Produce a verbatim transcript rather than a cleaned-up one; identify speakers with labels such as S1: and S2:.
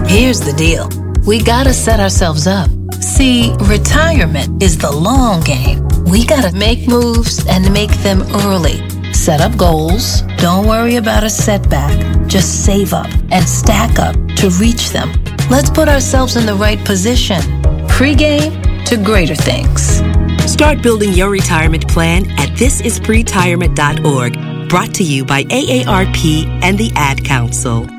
S1: Here's the deal. We gotta set ourselves up. See, retirement is the long game. We gotta make moves and make them early. Set up goals. Don't worry about a setback. Just save up and stack up to reach them. Let's put ourselves in the right position. Pre-game to greater things.
S2: Start building your retirement plan at this is pre retirement dot org. Brought to you by A A R P and the Ad Council.